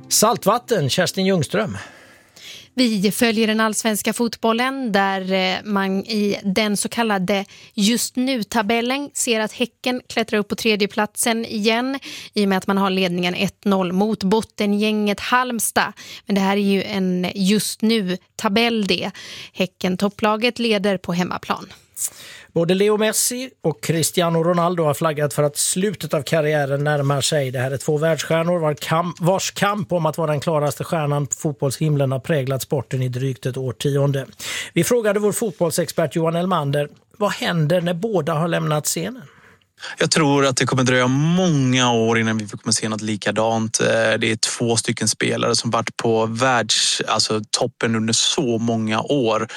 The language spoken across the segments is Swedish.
Saltvatten, Kerstin Ljungström. Vi följer den allsvenska fotbollen där man i den så kallade just nu-tabellen ser att Häcken klättrar upp på tredje platsen igen i och med att man har ledningen 1-0 mot bottengänget Halmstad. Men det här är ju en just nu-tabell det. Häcken topplaget leder på hemmaplan. Både Leo Messi och Cristiano Ronaldo har flaggat för att slutet av karriären närmar sig. Det här är två världsstjärnor vars kamp om att vara den klaraste stjärnan på fotbollshimlen har präglat sporten i drygt ett årtionde. Vi frågade vår fotbollsexpert Johan Elmander, vad händer när båda har lämnat scenen? Jag tror att det kommer dröja många år innan vi kommer se något likadant. Det är 2 stycken spelare som varit på toppen under så många år.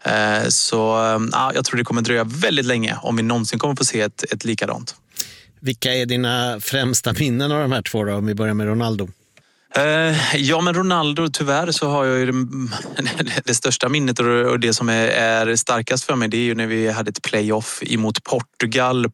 Jag tror det kommer dröja väldigt länge om vi någonsin kommer få se ett likadant. Vilka är dina främsta minnen av de här två då, om vi börjar med Ronaldo? Men Ronaldo, tyvärr så har jag ju det största minnet och det som är starkast för mig, det är ju när vi hade ett playoff emot Portugal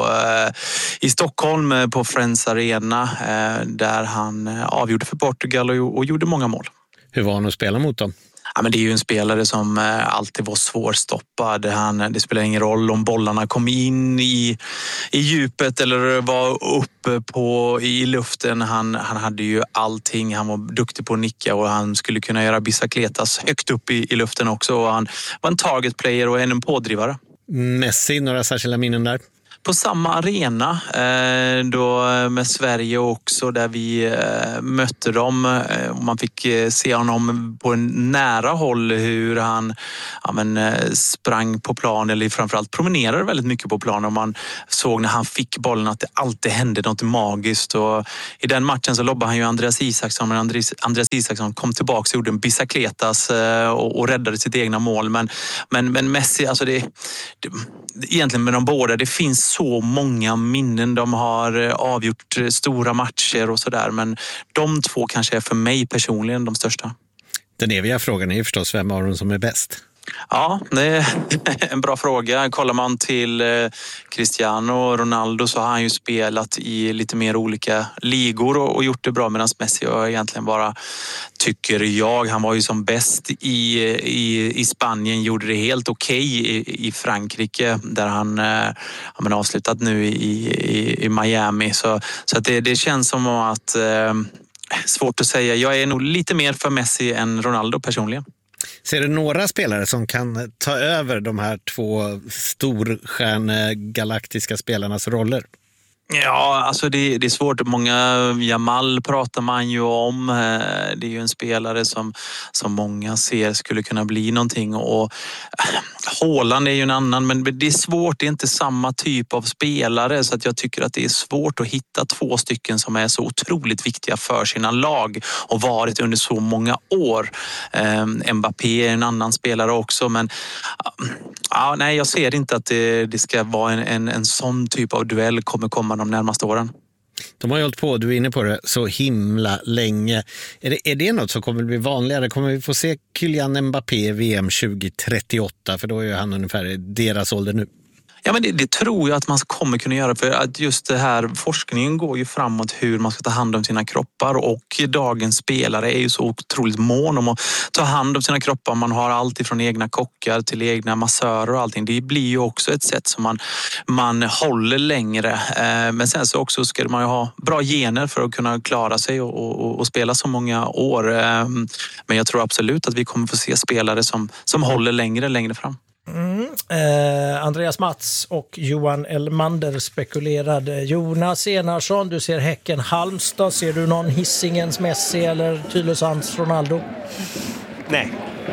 i Stockholm på Friends Arena där han avgjorde för Portugal och gjorde många mål. Hur var han att spela mot dem? Ja, men det är ju en spelare som alltid var svårstoppad. Det spelar ingen roll om bollarna kom in i djupet eller var uppe i luften. Han hade ju allting. Han var duktig på att nicka och han skulle kunna göra bicicletas högt upp i luften också. Och han var en target player och en pådrivare. Messi, några särskilda minnen där? På samma arena då med Sverige också, där vi mötte dem och man fick se honom på en nära håll hur han sprang på plan eller framförallt promenerade väldigt mycket på plan, och man såg när han fick bollen att det alltid hände något magiskt. Och i den matchen så lobbade han ju Andreas Isaksson, men Andreas Isaksson kom tillbaka och gjorde en bicicletas och räddade sitt egna mål. Men Messi, alltså egentligen med de båda, det finns så många minnen. De har avgjort stora matcher och sådär, men de två kanske är för mig personligen de största. Den eviga frågan är ju förstås, vem av dem som är bäst? Ja, det är en bra fråga. Kollar man till Cristiano Ronaldo så har han ju spelat i lite mer olika ligor och gjort det bra, medan Messi egentligen bara, tycker jag, han var ju som bäst i Spanien, gjorde det helt okej i Frankrike där han avslutat nu i Miami. Så att det känns som att svårt att säga. Jag är nog lite mer för Messi än Ronaldo personligen. Ser du några spelare som kan ta över de här två storstjärnegalaktiska spelarnas roller? Ja, alltså det är svårt. Jamal pratar man ju om. Det är ju en spelare som många ser skulle kunna bli någonting. Och Haaland är ju en annan, men det är svårt. Det är inte samma typ av spelare, så att jag tycker att det är svårt att hitta 2 stycken som är så otroligt viktiga för sina lag och varit under så många år. Mbappé är en annan spelare också, men jag ser inte att det ska vara en sån typ av duell kommer komma de närmaste åren. De har ju hållit på, du är inne på det, så himla länge. Är det något som kommer att bli vanligare? Kommer vi få se Kylian Mbappé i VM 2038? För då är ju han ungefär deras ålder nu. Ja, men det tror jag att man kommer kunna göra, för att just det här, forskningen går ju framåt hur man ska ta hand om sina kroppar, och dagens spelare är ju så otroligt mån om att ta hand om sina kroppar. Man har allt ifrån egna kockar till egna massörer och allting. Det blir ju också ett sätt som man håller längre. Men sen så också ska man ju ha bra gener för att kunna klara sig och spela så många år. Men jag tror absolut att vi kommer få se spelare som håller längre fram. Andreas Mats och Johan Elmander spekulerade. Jonas Enarsson, du ser Häcken Halmstad. Ser du någon Hisingens Messi eller Tylösands Ronaldo? Nej.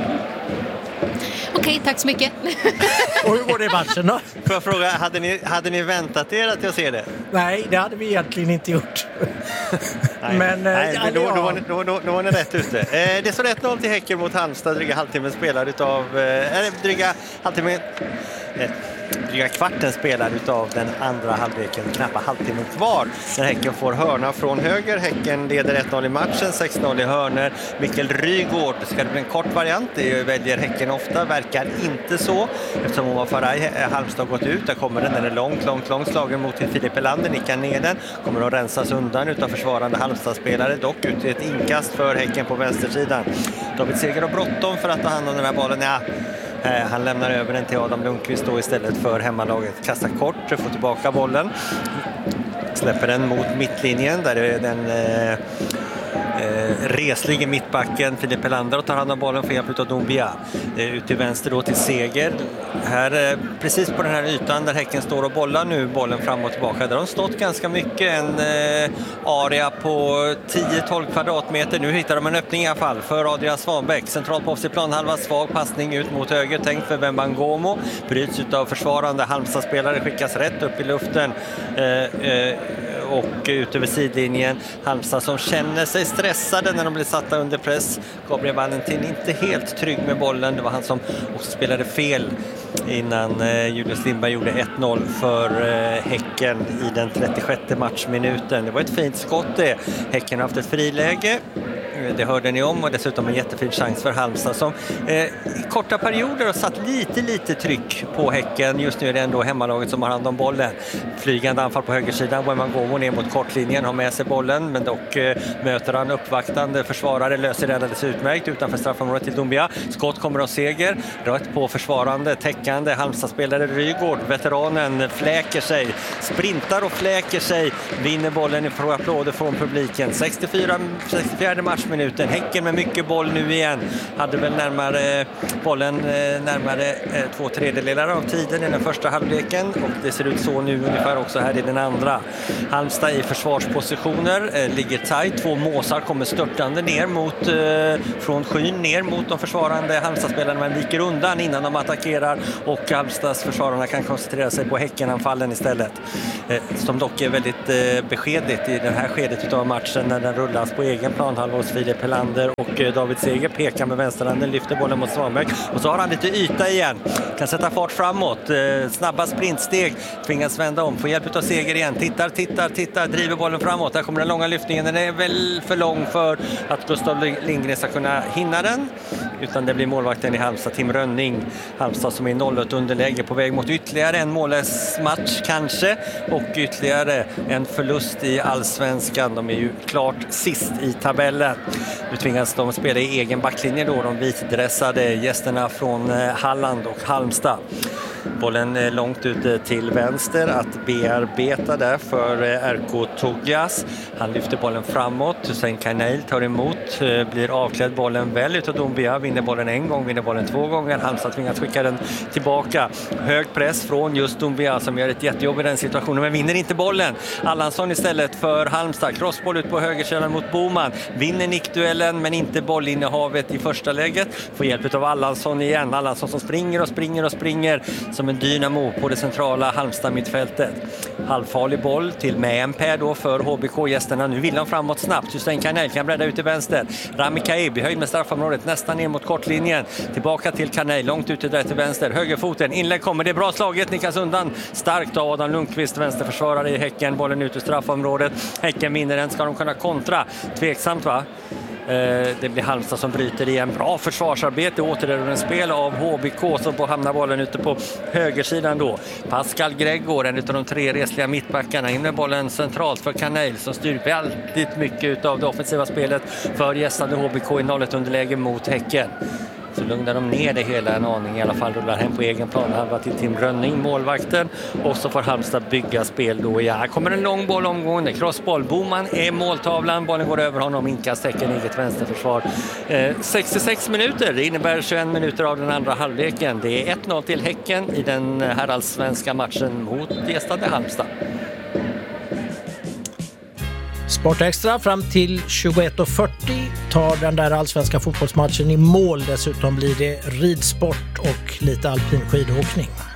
Okej, tack så mycket. Och hur går det i matchen då? Får jag fråga, hade ni väntat er att jag ser det? Nej, det hade vi egentligen inte gjort. Nej, då var ni rätt ute. Det står 1-0 till Häcken mot Halmstad. Dryga halvtimme spelad utav... dryga dryga kvarten spelad utav den andra halvleken, knappt halvtimmen kvar. När Häcken får hörna från höger. Häcken leder 1-0 i matchen, 6-0 i hörner. Mikael Rygård, ska det bli en kort variant? Det väljer Häcken ofta, verkar inte så. Eftersom Omar Faraj Halmstad gått ut, där kommer den är långt slagen mot Filip Elander, nickar ner den. Kommer att rensas undan utav försvarande Halmstad-spelare, dock ut i ett inkast för Häcken på vänstersidan. David Seger har bråttom för att ta hand om den här bollen. Ja. Han lämnar över den till Adam Lundqvist då istället för hemmalaget. Kastar kort, får tillbaka bollen. Släpper den mot mittlinjen där är den reslige mittbacken Filip Elander och tar hand om bollen för hjälp av Doumbia. Ut till vänster då till Seger. Här precis på den här ytan där Häcken står och bollar nu bollen fram och tillbaka. Där har de stått ganska mycket. En area på 10-12 kvadratmeter. Nu hittar de en öppning i alla fall för Adrian Svanbäck. Centralt på offentlig planhalva, svag passning ut mot höger. Tänkt för Wembangomo. Bryts utav försvarande Halmstad-spelare, skickas rätt upp i luften. Och ut över sidlinjen. Halmstad som känner sig stressade när de blir satta under press. Gabriel Valentin inte helt trygg med bollen. Det var han som också spelade fel innan Julius Lindberg gjorde 1-0 för Häcken i den 36 matchminuten. Det var ett fint skott det. Häcken har haft ett friläge. Det hörde ni om och dessutom en jättefin chans för Halmstad som i korta perioder har satt lite tryck på Häcken. Just nu är det ändå hemmalaget som har hand om bollen. Flygande anfall på högersidan. Wembangomo ner mot kortlinjen, har med sig bollen men dock möter han uppvaktande försvarare, löser det alldeles utmärkt utanför straffområdet till Doumbia. Skott kommer av Seger. Rött på försvarande, täckande Halmstad-spelare Rygård. Veteranen fläker sig, sprintar och fläker sig. Vinner bollen i applåder från publiken. 64 matchminuten. Häcken med mycket boll nu igen. Hade väl bollen närmare 2/3 av tiden i den första halvleken och det ser ut så nu ungefär också här i den andra. Halmstad i försvarspositioner, ligger tajt. 2 måsar kommer störtande ner från skyn ner mot de försvarande Halmstad-spelarna, men viker undan innan de attackerar och Halmstads försvararna kan koncentrera sig på Häckenanfallen istället. Som dock är väldigt beskedligt i det här skedet av matchen när den rullas på egen planhalva hos Filip Elander och David Seger pekar med vänsterhanden, lyfter bollen mot Svanbäck och så har han lite yta igen. Kan sätta fart framåt, snabba sprintsteg, tvingas vända om, får hjälp av Seger igen, tittar, driver bollen framåt. Där kommer den långa lyftningen, den är väl för lång för att Gustav Lindgren ska kunna hinna den, utan det blir målvakten i Halmstad, Tim Rönning. Halmstad som är 0-1 underläge på väg mot ytterligare en mållös match kanske och ytterligare en förlust i Allsvenskan. De är ju klart sist i tabellen. Nu tvingas de spela i egen backlinje då, de vitdressade gästerna från Halland och Halmstad. Bollen är långt ut till vänster att bearbeta där för RK Toglias. Han lyfter bollen framåt. Hussein Kaneil tar emot, blir avklädd bollen väl utav Doumbia. Vinner bollen en gång, vinner bollen 2 gånger. Halmstad tvingas skicka den tillbaka. Hög press från just Doumbia som gör ett jättejobb i den situationen men vinner inte bollen. Allansson istället för Halmstad. Crossboll ut på högersidan mot Boman. Vinner nickduellen men inte bollinnehavet i första läget. Får hjälp av Allansson igen. Allansson som springer som en dynamo på det centrala Halmstad-mittfältet. Halvfarlig boll till Mäenpää då för HBK-gästerna. Nu vill han framåt snabbt. Hussein Kaneil kan bredda ut till vänster. Rami Kaib höjd med straffområdet nästan ner mot kortlinjen. Tillbaka till Kaneil, långt ute där till vänster. Högerfoten, inlägg kommer. Det är bra slaget, nickas undan. Starkt av Adam Lundqvist, vänsterförsvarare i Häcken. Bollen ut ur straffområdet. Häcken vinner den. Ska de kunna kontra? Tveksamt va? Det blir Halmstad som bryter igen. Bra försvarsarbete, återerövring spel av HBK som får hamna bollen ute på högersidan då. Pascal Gregor, en av de 3 resliga mittbackarna, in med bollen centralt för Kaneil som styr väldigt mycket av det offensiva spelet för gästande HBK i 0-1 underläge mot Häcken. Så lugnar de ner det hela en aning, i alla fall rullar hem på egen plan halva till Tim Rönning, målvakten, och så får Halmstad bygga spel då. Ja, här kommer en lång boll omgående, crossboll, Boman är måltavlan, bollen går över honom, inkast Häcken, eget vänsterförsvar. 66 minuter, det innebär 21 minuter av den andra halvleken. Det är 1-0 till Häcken i den här allsvenska matchen mot gästande Halmstad. Sportextra fram till 21:40 tar den där allsvenska fotbollsmatchen i mål. Dessutom blir det ridsport och lite alpin skidåkning.